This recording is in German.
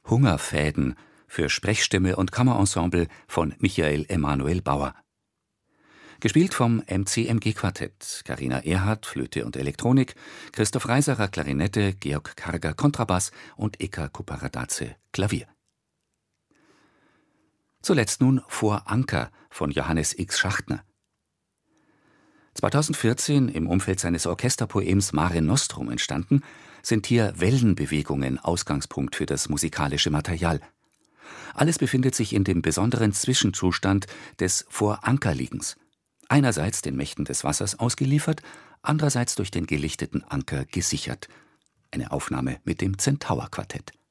Hungerfäden für Sprechstimme und Kammerensemble von Michael Emanuel Bauer. Gespielt vom MCMG-Quartett, Carina Erhardt, Flöte und Elektronik, Christoph Reiserer, Klarinette, Georg Karger, Kontrabass und Eka Kuparadaze, Klavier. Zuletzt nun Vor Anker von Johannes X. Schachtner. 2014 im Umfeld seines Orchesterpoems Mare Nostrum entstanden, sind hier Wellenbewegungen Ausgangspunkt für das musikalische Material. Alles befindet sich in dem besonderen Zwischenzustand des Vor-Anker-Liegens. Einerseits den Mächten des Wassers ausgeliefert, andererseits durch den gelichteten Anker gesichert. Eine Aufnahme mit dem Centaur-Quartett.